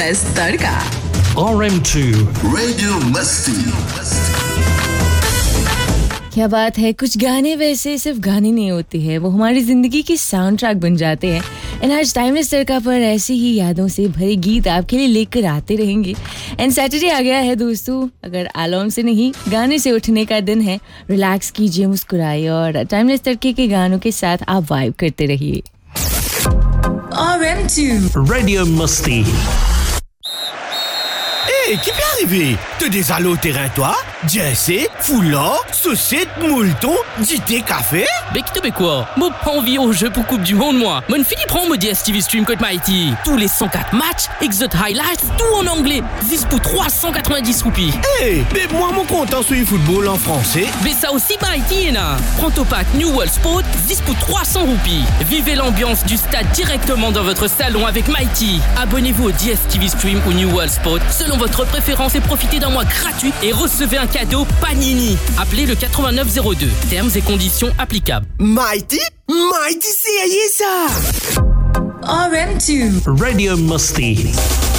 बस तड़का। RM2 Radio Musty. क्या बात है, कुछ गाने वैसे सिर्फ गाने नहीं होते हैं, वो हमारी जिंदगी की साउंड ट्रैक बन जाते हैं। एंड आज टाइमलेस तड़का पर ऐसे ही यादों से भरे गीत आपके लिए लेकर आते रहेंगे। एंड सैटरडे आ गया है दोस्तों, अगर अलार्म से नहीं गाने से उठने का दिन है। रिलैक्स कीजिए, मुस्कुराइए और टाइमलेस तड़के के गानों के साथ आप वाइब करते रहिए। RM2 Radio Musty. Hé, qui peut arriver? T'es déjà allé au terrain, toi? Jesse, foulard, saucette, moulton, dité, café? Mais quoi? Moi pas envie au jeu pour Coupe du Monde, moi. Mon Philippe prend mon DSTV Stream Code Mighty. Tous les 104 matchs, Exot Highlights, tout en anglais. 10 pour 390 roupies. Hé, mais moi, mon content sur le football en français. Mais ça aussi Mighty, là. Prends ton pack New World Sport, 10 pour 300 roupies. Vivez l'ambiance du stade directement dans votre salon avec Mighty. Abonnez-vous au DSTV Stream ou New World Sport selon votre préférence et profitez d'un mois gratuit et recevez un cadeau Panini. Appelez le 8902. Termes et conditions applicables. Mighty? Mighty, c'est ça! RM2 Radio Musty.